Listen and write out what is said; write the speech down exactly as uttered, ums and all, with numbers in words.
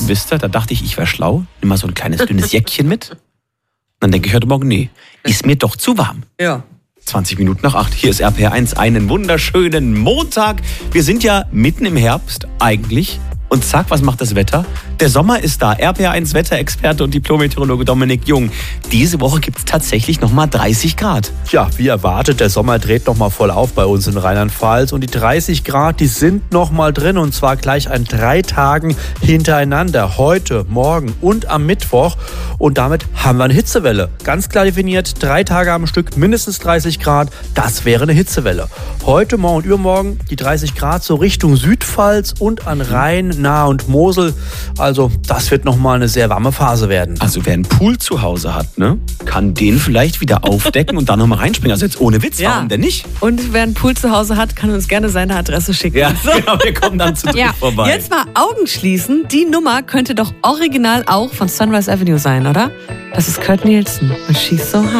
Wisst ihr, da dachte ich, ich wäre schlau. Nimm mal so ein kleines, dünnes Jäckchen mit. Dann denke ich heute Morgen, nee, ist mir doch zu warm. Ja. zwanzig Minuten nach acht. Hier ist R P R eins. Einen wunderschönen Montag. Wir sind ja mitten im Herbst eigentlich. Und zack, was macht das Wetter? Der Sommer ist da. R P R eins Wetterexperte und Diplom-Meteorologe Dominik Jung. Diese Woche gibt es tatsächlich nochmal dreißig Grad. Tja, wie erwartet, der Sommer dreht nochmal voll auf bei uns in Rheinland-Pfalz. Und die dreißig Grad, die sind nochmal drin. Und zwar gleich an drei Tagen hintereinander. Heute, morgen und am Mittwoch. Und damit haben wir eine Hitzewelle. Ganz klar definiert, drei Tage am Stück, mindestens dreißig Grad. Das wäre eine Hitzewelle. Heute, morgen und übermorgen die dreißig Grad so Richtung Südpfalz und an Rhein, Nahe und Mosel. Also das wird nochmal eine sehr warme Phase werden. Also wer einen Pool zu Hause hat, ne, kann den vielleicht wieder aufdecken und dann nochmal reinspringen. Also jetzt ohne Witz, Ja. warum denn nicht? Und wer einen Pool zu Hause hat, kann uns gerne seine Adresse schicken. Ja, genau, wir kommen dann zu dritt Ja, vorbei. jetzt mal Augen schließen. Die Nummer könnte doch original auch von Sunrise Avenue sein, oder? Das ist Kurt Nielsen und She's So High.